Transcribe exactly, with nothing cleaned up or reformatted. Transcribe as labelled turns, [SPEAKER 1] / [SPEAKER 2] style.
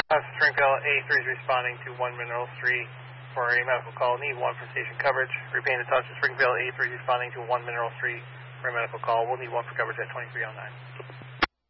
[SPEAKER 1] Uh, Springfield A three is responding to one Mineral Street for a medical call. Need one for station coverage. Repeating the touch of Springfield A three is responding to one Mineral Street for a medical call. We'll need one for coverage at twenty-three oh nine.